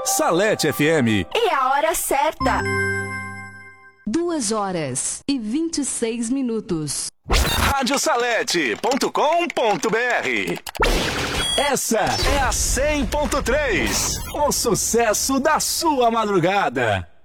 Salete FM. E a hora certa. 2h26. Radiosalete.com.br. Essa é a 100.3. O sucesso da sua madrugada.